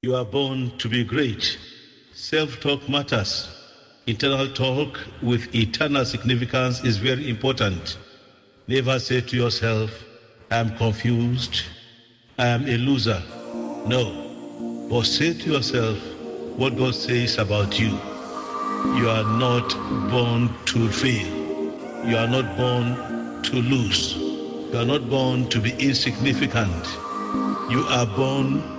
You are born to be great. Self-talk matters. Internal talk with eternal significance is very important. Never say to yourself, I am confused, I am a loser. No, but say to yourself what God says about you. You are not born to fail. You are not born to lose. You are not born to be insignificant. You are born